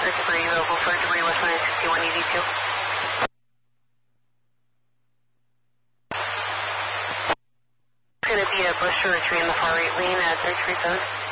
for debris, available for debris, West 6182. It's going to be a bush or a tree in the far right lane at 337.